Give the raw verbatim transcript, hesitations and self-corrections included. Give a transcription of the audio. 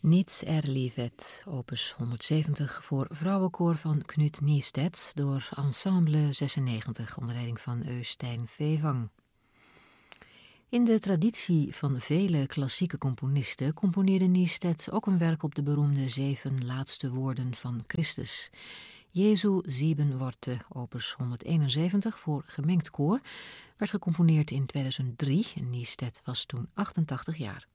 Niets erlivet, opus honderdzeventig voor vrouwenkoor van Knut Niestedt door Ensemble zesennegentig onder leiding van Øystein Fevang. In de traditie van vele klassieke componisten componeerde Niestedt ook een werk op de beroemde zeven laatste woorden van Christus. Jezu sieben Worte, opus honderdeenenzeventig voor gemengd koor, werd gecomponeerd in tweeduizend drie en Niestedt was toen achtentachtig jaar.